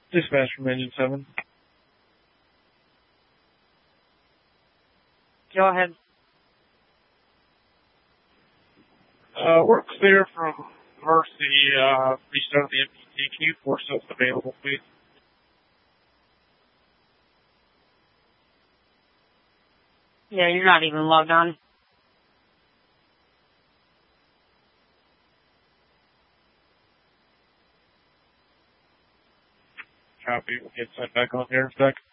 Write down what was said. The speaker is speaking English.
Dispatch from Engine 7. Go ahead. We're clear from Mercy, reached out to the MPT. Can you force us available, please? Yeah, you're not even logged on. Copy. We'll get sent back on here in a sec.